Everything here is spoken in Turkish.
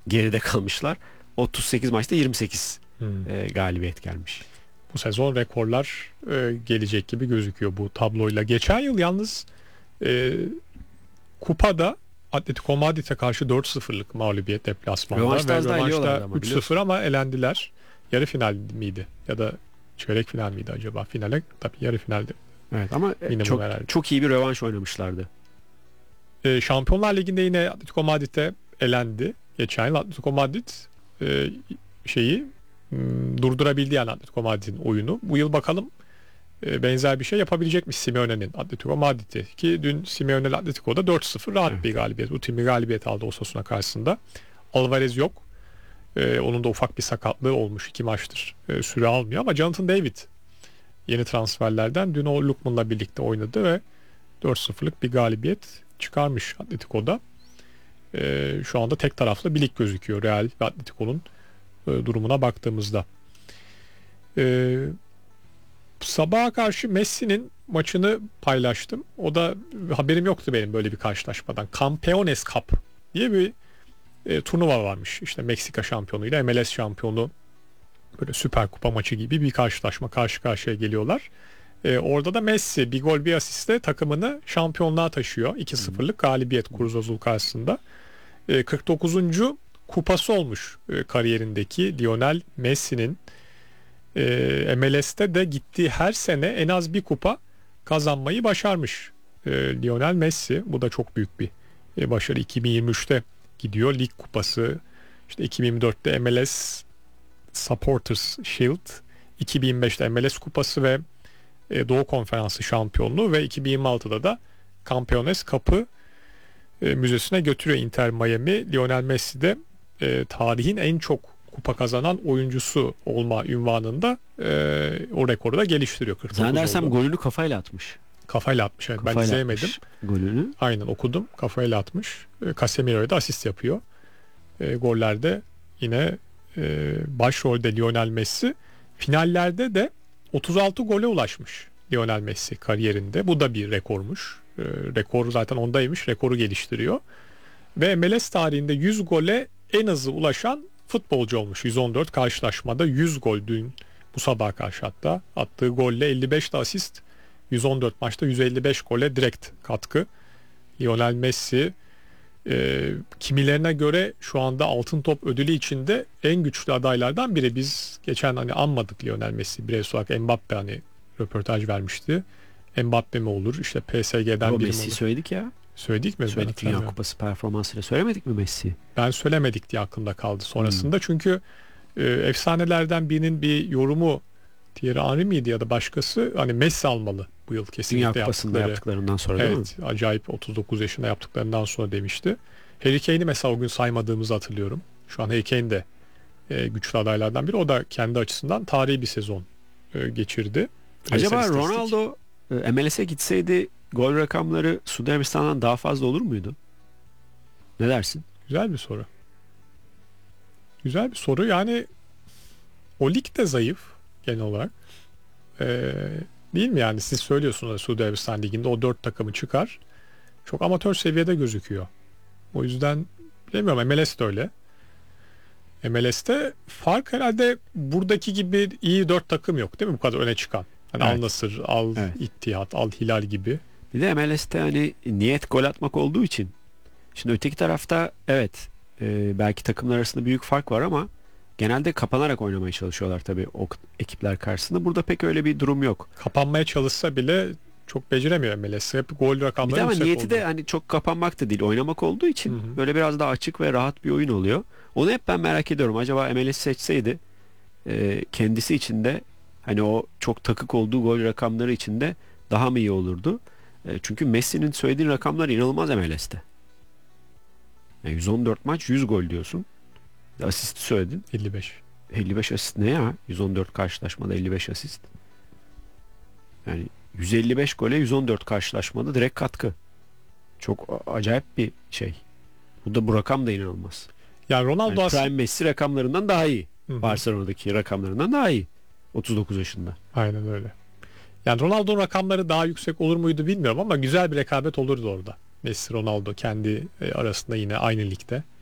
geride kalmışlar. 38 maçta 28 galibiyet gelmiş. Bu sezon rekorlar gelecek gibi gözüküyor bu tabloyla. Geçen yıl yalnız kupada Atletico Madrid'e karşı 4-0'lık mağlubiyet deplasmanda Rövanşta ve az daha rövanşta eliyorlardı ama 3-0 ama elendiler. Yarı final miydi ya da çeyrek final miydi acaba? Finale tabii yarı finaldi. Evet ama Minimum çok iyi bir rövanş oynamışlardı. Şampiyonlar Ligi'nde yine Atletico Madrid'e elendi. Geçen yıl Atletico Madrid durdurabildi yani Atletico Madrid'in oyunu. Bu yıl bakalım benzer bir şey yapabilecekmiş Simeone'nin Atletico Madrid'i, ki dün Simeone Atletico'da 4-0 rahat bir galibiyet. Rutin bir galibiyet aldı Osasuna karşısında. Alvarez yok. Onun da ufak bir sakatlığı olmuş. 2 maçtır süre almıyor ama Jonathan David yeni transferlerden dün o Lookman'la birlikte oynadı ve 4-0'lık bir galibiyet çıkarmış Atletico'da. Şu anda tek taraflı bir lig gözüküyor Real ve Atletico'nun durumuna baktığımızda. Sabaha karşı Messi'nin maçını paylaştım. O da haberim yoktu benim böyle bir karşılaşmadan. Campeones Cup diye bir turnuva varmış. İşte Meksika şampiyonuyla MLS şampiyonu, böyle süper kupa maçı gibi bir karşılaşma, karşı karşıya geliyorlar. Orada da Messi bir gol bir asistle takımını şampiyonluğa taşıyor. 2-0'lık galibiyet Cruz Azul karşısında. 49. kupası olmuş kariyerindeki Lionel Messi'nin. MLS'te de gittiği her sene en az bir kupa kazanmayı başarmış Lionel Messi. Bu da çok büyük bir başarı. 2023'te gidiyor lig kupası, işte 2024'te MLS Supporters Shield, 2025'te MLS kupası ve Doğu Konferansı şampiyonluğu ve 2026'da da Campeones Cup'ı müzesine götürüyor Inter Miami. Lionel Messi de tarihin en çok kupa kazanan oyuncusu olma ünvanında o rekoru da geliştiriyor. Zannedersem golünü kafayla atmış. Kafayla atmış. Evet. Kafayla Ben izleyemedim. Golünü. Aynen okudum. Kafayla atmış. Casemiro'ya da asist yapıyor. Gollerde yine başrolde Lionel Messi. Finallerde de 36 gole ulaşmış Lionel Messi kariyerinde. Bu da bir rekormuş. Rekor zaten ondaymış. Rekoru geliştiriyor. Ve MLS tarihinde 100 gole en hızlı ulaşan futbolcu olmuş. 114 karşılaşmada 100 gol dün bu sabah karşı hatta attığı golle 55 de asist, 114 maçta 155 gole direkt katkı. Lionel Messi kimilerine göre şu anda Altın Top ödülü içinde en güçlü adaylardan biri. Biz geçen hani anmadık Lionel Messi, bireysel olarak Mbappe hani röportaj vermişti. Mbappe mi olur işte PSG'den biri mi Messi olur? söyledik ya. Söyledik mi? Söyledik, Dünya Kupası performansıyla söylemedik mi Messi? Ben söylemedik diye aklımda kaldı sonrasında. Çünkü efsanelerden birinin bir yorumu, Thierry Henry miydi ya da başkası, hani Messi almalı bu yıl kesinlikle. Dünya Kupası'nda yaptıklarından sonra değil mi? Evet, acayip 39 yaşında yaptıklarından sonra demişti. Harry Kane'i mesela o gün saymadığımızı hatırlıyorum. Şu an Harry Kane de güçlü adaylardan biri. O da kendi açısından tarihi bir sezon geçirdi. Acaba Ronaldo MLS'e gitseydi gol rakamları Suudi Arabistan'dan daha fazla olur muydu? Ne dersin? Güzel bir soru. Güzel bir soru. Yani o lig de zayıf genel olarak. Değil mi yani? Siz söylüyorsunuz Suudi Arabistan Ligi'nde o 4 takımı çıkar. Çok amatör seviyede gözüküyor. O yüzden bilmiyorum, MLS de öyle. MLS'te fark herhalde buradaki gibi iyi 4 takım yok değil mi? Bu kadar öne çıkan. Hani Evet. Al Nassr, Al İttihat, Al Hilal gibi. Bir de MLS'te hani niyet gol atmak olduğu için. Şimdi öteki tarafta evet belki takımlar arasında büyük fark var ama genelde kapanarak oynamaya çalışıyorlar tabii o ekipler karşısında. Burada pek öyle bir durum yok. Kapanmaya çalışsa bile çok beceremiyor MLS. Hep gol Bir de rakamları ama yüksek niyeti oldu. de hani çok kapanmak da değil, oynamak olduğu için böyle biraz daha açık ve rahat bir oyun oluyor. Onu hep ben merak ediyorum. Acaba MLS seçseydi kendisi için de hani o çok takık olduğu gol rakamları içinde daha mı iyi olurdu? Çünkü Messi'nin söylediği rakamlar inanılmaz MLS'te. Yani 114 maç 100 gol diyorsun. Asist söyledin. 55. 55 asist ne ya? 114 karşılaşmada 55 asist. Yani 155 gole 114 karşılaşmada direkt katkı. Çok acayip bir şey. Bu rakam da inanılmaz. Yani Ronaldo Yani aslında... Prime Messi rakamlarından daha iyi. Hı hı. Barcelona'daki rakamlarından daha iyi. 39 yaşında. Aynen öyle. Yani Ronaldo'nun rakamları daha yüksek olur muydu bilmiyorum ama güzel bir rekabet olurdu orada. Messi, Ronaldo kendi arasında yine aynı ligde.